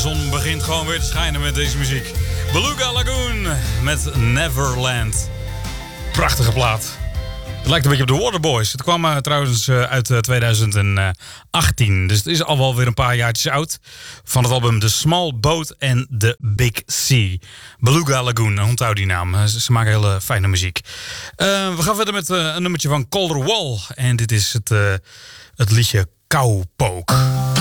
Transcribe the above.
zon begint gewoon weer te schijnen met deze muziek. Beluga Lagoon met Neverland. Prachtige plaat. Het lijkt een beetje op de Waterboys. Het kwam trouwens uit 2018. Dus het is al wel weer een paar jaartjes oud. Van het album The Small Boat and the Big Sea. Beluga Lagoon, onthoud die naam. Ze maken hele fijne muziek. We gaan verder met een nummertje van Calder Wall. En dit is het liedje Cowpoke.